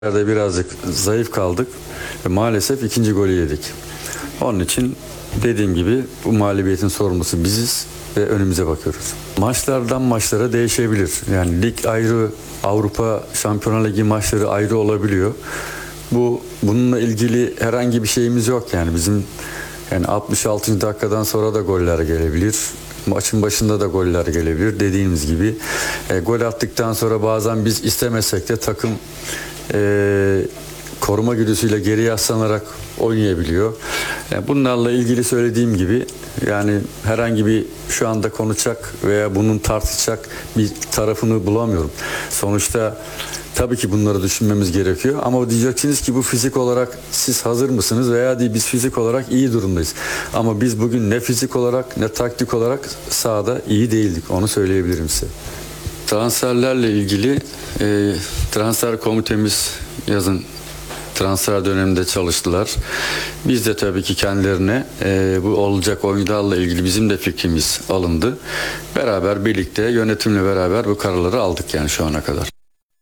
Birazcık zayıf kaldık ve maalesef ikinci golü yedik. Onun için dediğim gibi bu mağlubiyetin sorumlusu biziz ve önümüze bakıyoruz. Maçlardan maçlara değişebilir. Yani lig ayrı, Avrupa Şampiyonlar Ligi maçları ayrı olabiliyor. Bununla ilgili herhangi bir şeyimiz yok yani bizim 66. dakikadan sonra da goller gelebilir. Maçın başında da goller gelebilir. Dediğimiz gibi gol attıktan sonra bazen biz istemesek de takım koruma güdüsüyle geri yaslanarak oynayabiliyor. Bunlarla ilgili söylediğim gibi yani herhangi bir şu anda konuşacak veya bunun tartışacak bir tarafını bulamıyorum. Sonuçta tabii ki bunları düşünmemiz gerekiyor ama diyeceksiniz ki bu fizik olarak siz hazır mısınız veya değil, biz fizik olarak iyi durumdayız. Ama biz bugün ne fizik olarak ne taktik olarak sahada iyi değildik, onu söyleyebilirim size. Transferlerle ilgili transfer komitemiz yazın transfer döneminde çalıştılar. Biz de tabii ki kendilerine bu olacak oyuncularla ilgili bizim de fikrimiz alındı. Beraber birlikte yönetimle beraber bu kararları aldık yani şu ana kadar.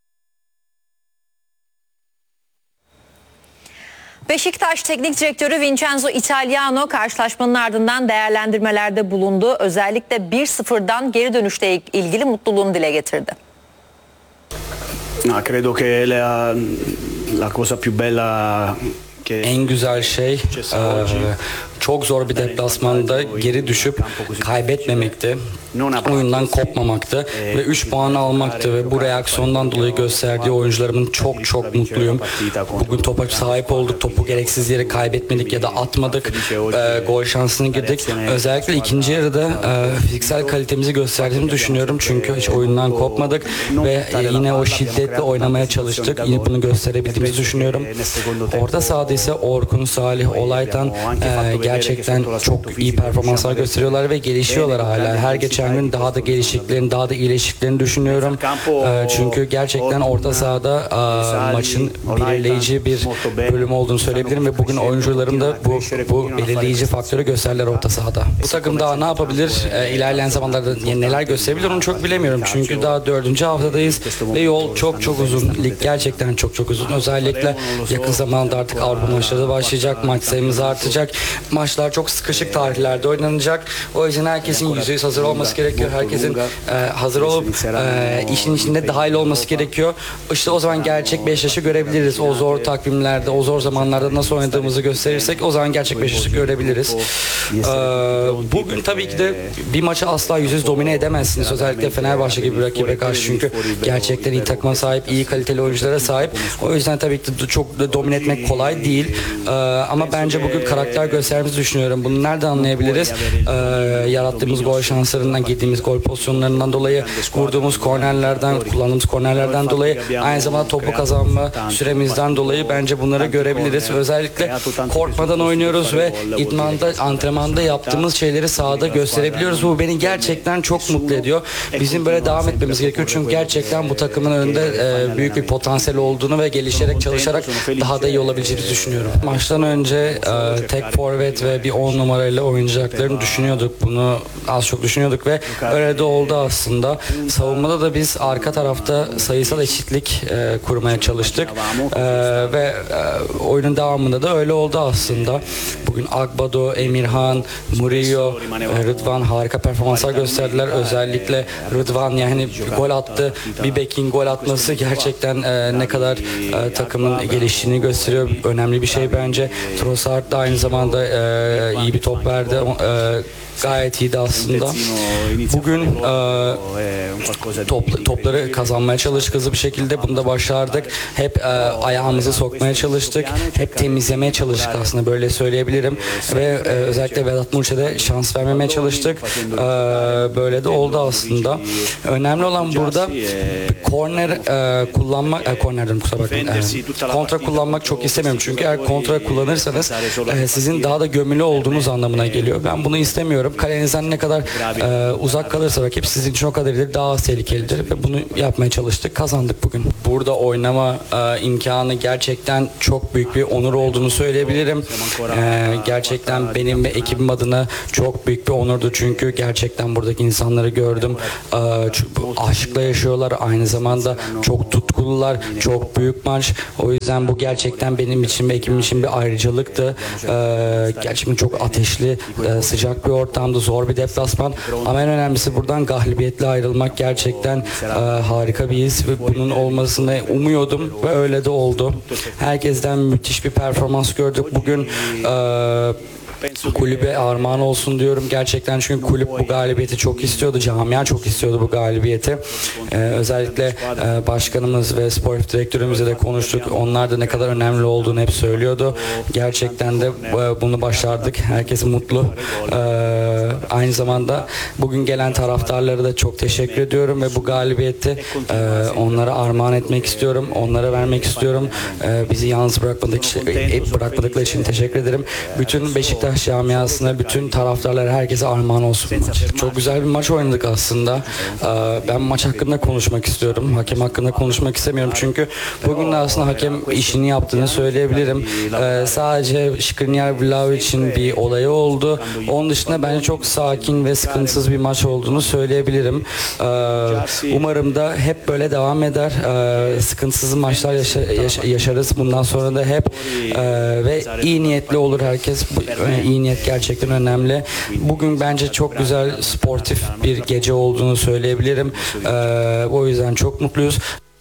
Beşiktaş Teknik Direktörü Vincenzo Italiano karşılaşmanın ardından değerlendirmelerde bulundu. Özellikle 1-0'dan geri dönüşle ilgili mutluluğunu dile getirdi. Credo che la cosa più bella en güzel şey çok zor bir deplasmanda geri düşüp kaybetmemekti. Oyundan kopmamaktı ve 3 puan almaktı ve bu reaksiyondan dolayı gösterdiği oyuncularımın çok mutluyum. Bugün topa sahip olduk, topu gereksiz yere kaybetmedik ya da atmadık, gol şansını girdik. Özellikle ikinci yarıda fiziksel kalitemizi gösterdiğimi düşünüyorum çünkü hiç oyundan kopmadık ve yine o şiddetle oynamaya çalıştık. Yine bunu gösterebildiğimizi düşünüyorum. Orta sahada ise Orkun, Salih, Olaytan gerçekten çok iyi performanslar gösteriyorlar ve gelişiyorlar hala. Her geçen gün daha da geliştiklerini, daha da iyileştiklerini düşünüyorum. Çünkü gerçekten orta sahada maçın belirleyici bir bölüm olduğunu söyleyebilirim ve bugün oyuncularım da bu belirleyici faktörü gösterdiler orta sahada. Bu takım daha ne yapabilir? İlerleyen zamanlarda neler gösterebilir onu çok bilemiyorum. Çünkü daha 4. haftadayız ve yol çok uzun. Lig gerçekten çok uzun. Özellikle yakın zamanda artık Avrupa maçları da başlayacak. Maç sayımız artacak. Maçlar çok sıkışık tarihlerde oynanacak. O yüzden herkesin %100 hazır olması gerekiyor. Herkesin hazır olup işin içinde dahil olması gerekiyor. İşte o zaman gerçek Beşiktaş'ı görebiliriz. O zor takvimlerde, o zor zamanlarda nasıl oynadığımızı gösterirsek o zaman gerçek Beşiktaş'ı görebiliriz. Bugün tabii ki de bir maçı asla %100 domine edemezsiniz. Özellikle Fenerbahçe gibi bir rakibe karşı çünkü gerçekten iyi takıma sahip, iyi kaliteli oyunculara sahip. O yüzden tabii ki de çok domine etmek kolay değil. Ama bence bugün karakter gösterdiğimizi düşünüyorum. Bunu nereden anlayabiliriz? Yarattığımız gol şanslarından, girdiğimiz gol pozisyonlarından dolayı, vurduğumuz kornerlerden, kullandığımız kornerlerden dolayı, aynı zamanda topu kazanma süremizden dolayı bence bunları görebiliriz. Özellikle korkmadan oynuyoruz ve idmanda, antrenmanda yaptığımız şeyleri sahada gösterebiliyoruz. Bu beni gerçekten çok mutlu ediyor. Bizim böyle devam etmemiz gerekiyor çünkü gerçekten bu takımın önünde büyük bir potansiyel olduğunu ve gelişerek, çalışarak daha da iyi olabileceğimizi düşünüyorum. Maçtan önce tek forvet ve bir 10 numarayla oynayacaklarını düşünüyorduk. Bunu az çok düşünüyorduk ve öyle de oldu aslında. Savunmada da biz arka tarafta sayısal eşitlik kurmaya çalıştık. Ve oyunun devamında da öyle oldu aslında. Bugün Agbado, Emirhan, Murillo, Rıdvan harika performanslar gösterdiler. Özellikle Rıdvan yani gol attı. Bir bekin gol atması gerçekten ne kadar takımın geliştiğini gösteriyor. Önemli bir şey bence. Trossard da aynı zamanda iyi bir top verdi. Gayet iyiydi aslında. Bugün topları kazanmaya çalıştık hızlı bir şekilde. Bunu da başardık. Hep ayağımızı sokmaya çalıştık. Hep temizlemeye çalıştık aslında böyle söyleyebilirim. Ve özellikle Vedat Muriç'e de şans vermemeye çalıştık. Böyle de oldu aslında. Önemli olan burada korner kullanmak, kornerden kusura bakmayın. Kontra kullanmak çok istemiyorum. Çünkü eğer kontra kullanırsanız sizin daha da gömülü olduğunuz anlamına geliyor. Ben bunu istemiyorum. Kalenizden ne kadar uzak kalırsa rakip sizin için o kadar ileri daha az tehlikelidir ve bunu yapmaya çalıştık. Kazandık bugün. Burada oynama imkanı gerçekten çok büyük bir onur olduğunu söyleyebilirim. Gerçekten benim ve ekibim adına çok büyük bir onurdu çünkü gerçekten buradaki insanları gördüm. Aşkla yaşıyorlar, aynı zamanda çok tutkulular, çok büyük maç. O yüzden bu gerçekten benim için ve ekibim için bir ayrıcalıktı. Gerçekten çok ateşli, sıcak bir ortamda, zor bir deplasman. Ama en önemlisi buradan galibiyetle ayrılmak gerçekten harika bir his ve bunun olmasını umuyordum ve öyle de oldu. Herkesten müthiş bir performans gördük. Bugün kulübe armağan olsun diyorum gerçekten çünkü kulüp bu galibiyeti çok istiyordu, camia çok istiyordu bu galibiyeti. Özellikle başkanımız ve sportif direktörümüzle de konuştuk. Onlar da ne kadar önemli olduğunu hep söylüyordu. Gerçekten de bunu başardık. Herkes mutlu. Aynı zamanda bugün gelen taraftarlara da çok teşekkür ediyorum ve bu galibiyeti onlara armağan etmek istiyorum. Onlara vermek istiyorum. Bizi yalnız bırakmadıkları için teşekkür ederim. Bütün Beşiktaş camiasına, bütün taraftarlara, herkese armağan olsun bu maç. Çok güzel bir maç oynadık aslında. Ben maç hakkında konuşmak istiyorum. Hakem hakkında konuşmak istemiyorum. Çünkü bugün de aslında hakem işini yaptığını söyleyebilirim. Sadece Skriniar Vlahovic'in bir olayı oldu. Onun dışında bence çok sakin ve sıkıntısız bir maç olduğunu söyleyebilirim. Umarım da hep böyle devam eder. Sıkıntısız maçlar yaşarız. Bundan sonra da hep ve iyi niyetli olur herkes. İyi niyet gerçekten önemli. Bugün bence çok güzel sportif bir gece olduğunu söyleyebilirim. O yüzden çok mutluyuz.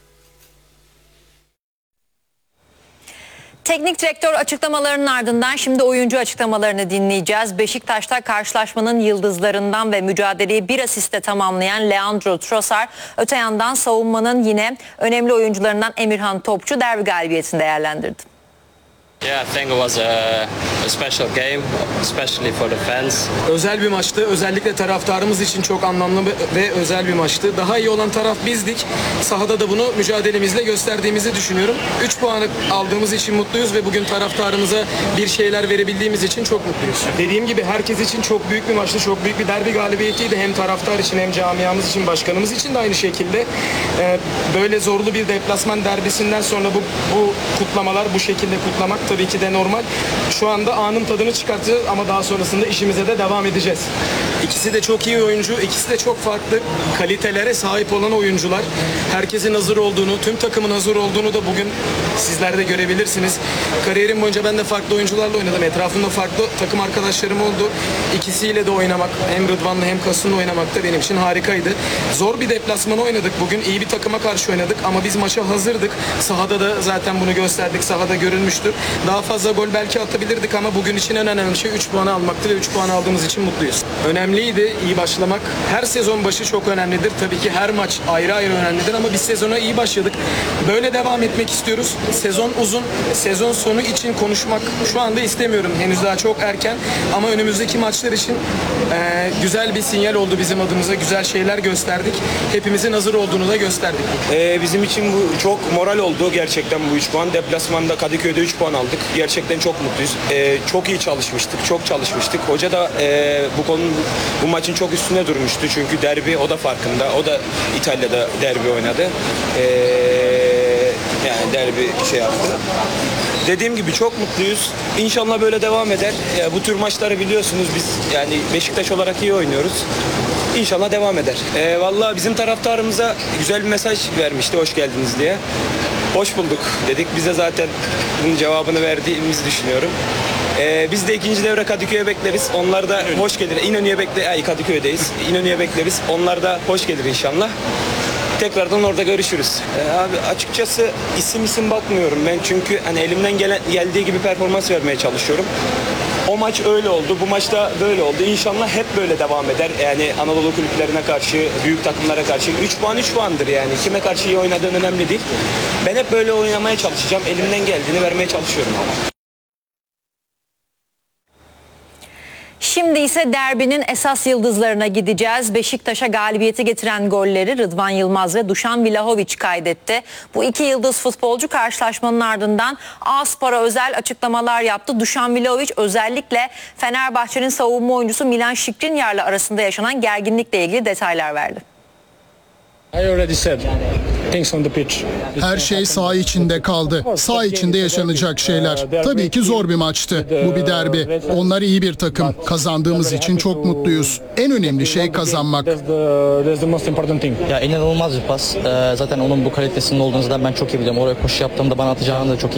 Teknik direktör açıklamalarının ardından şimdi oyuncu açıklamalarını dinleyeceğiz. Beşiktaş'ta karşılaşmanın yıldızlarından ve mücadeleyi bir asiste tamamlayan Leandro Trossard, öte yandan savunmanın yine önemli oyuncularından Emirhan Topçu derbi galibiyetini değerlendirdi. Yeah, I think it was a special game, especially for the fans. Özel bir maçtı. Özellikle taraftarımız için çok anlamlı ve özel bir maçtı. Daha iyi olan taraf bizdik. Sahada da bunu mücadelemizle gösterdiğimizi düşünüyorum. 3 puanı aldığımız için mutluyuz ve bugün taraftarımıza bir şeyler verebildiğimiz için çok mutluyuz. Dediğim gibi herkes için çok büyük bir maçtı. Çok büyük bir derbi galibiyetiydi. Hem taraftar için hem camiamız için, başkanımız için de aynı şekilde. Böyle zorlu bir deplasman derbisinden sonra bu kutlamalar, bu şekilde kutlamak tabii ki de normal. Şu anda anın tadını çıkartacağız ama daha sonrasında işimize de devam edeceğiz. İkisi de çok iyi oyuncu, ikisi de çok farklı kalitelere sahip olan oyuncular. Herkesin hazır olduğunu, tüm takımın hazır olduğunu da bugün sizler de görebilirsiniz. Kariyerim boyunca ben de farklı oyuncularla oynadım. Etrafımda farklı takım arkadaşlarım oldu. İkisiyle de oynamak, hem Rıdvan'la hem Kasun'la oynamak da benim için harikaydı. Zor bir deplasmanı oynadık bugün. İyi bir takıma karşı oynadık ama biz maça hazırdık. Sahada da zaten bunu gösterdik. Sahada görülmüştür. Daha fazla gol belki atabilirdik ama bugün için en önemli şey 3 puanı almaktı ve 3 puan aldığımız için mutluyuz. Önemliydi iyi başlamak. Her sezon başı çok önemlidir. Tabii ki her maç ayrı ayrı önemlidir ama biz sezona iyi başladık. Böyle devam etmek istiyoruz. Sezon uzun. Sezon sonu için konuşmak şu anda istemiyorum. Henüz daha çok erken ama önümüzdeki maçlar için güzel bir sinyal oldu bizim adımıza. Güzel şeyler gösterdik. Hepimizin hazır olduğunu da gösterdik. Bizim için bu çok moral oldu gerçekten bu 3 puan. Deplasmanda Kadıköy'de 3 puan aldık. Gerçekten çok mutluyuz. Çok iyi çalışmıştık, çok çalışmıştık. Hoca da bu maçın çok üstünde durmuştu. Çünkü derbi o da farkında. O da İtalya'da derbi oynadı. Yani derbi yaptı. Dediğim gibi çok mutluyuz. İnşallah böyle devam eder. Bu tür maçları biliyorsunuz biz yani Beşiktaş olarak iyi oynuyoruz. İnşallah devam eder. Vallahi bizim taraftarımıza güzel bir mesaj vermişti hoş geldiniz diye. Hoş bulduk dedik. Bize zaten bunun cevabını verdiğimizi düşünüyorum. Biz de ikinci devre Kadıköy'e bekleriz. Onlar da hoş gelir. İnönü'ye Kadıköy'deyiz. İnönü'ye bekleriz. Onlar da hoş gelir inşallah. Tekrardan orada görüşürüz. Abi açıkçası isim bakmıyorum ben çünkü hani elimden geldiği gibi performans vermeye çalışıyorum. O maç öyle oldu, bu maçta böyle oldu. İnşallah hep böyle devam eder. Yani Anadolu kulüplerine karşı, büyük takımlara karşı 3 puan 3 puandır yani. Kime karşı iyi oynadığın önemli değil. Ben hep böyle oynamaya çalışacağım. Elimden geldiğini vermeye çalışıyorum ama. Şimdi ise derbinin esas yıldızlarına gideceğiz. Beşiktaş'a galibiyeti getiren golleri Rıdvan Yılmaz ve Dušan Vlahović kaydetti. Bu iki yıldız futbolcu karşılaşmanın ardından A-Spor'a özel açıklamalar yaptı. Dušan Vlahović özellikle Fenerbahçe'nin savunma oyuncusu Milan Skriniar'la arasında yaşanan gerginlikle ilgili detaylar verdi. I already said things on the pitch. Her şey saha içinde kaldı. Saha içinde yaşanacak şeyler. Tabii ki zor bir maçtı. Bu bir derbi. Onlar iyi bir takım. Kazandığımız için çok mutluyuz. En önemli şey kazanmak. That's the most important thing. Ya inanılmaz bir pas. Zaten onun bu kalitesinin olduğunu zaten ben çok iyi biliyorum. Oraya koşu yaptığımda bana atacağını da çok iyi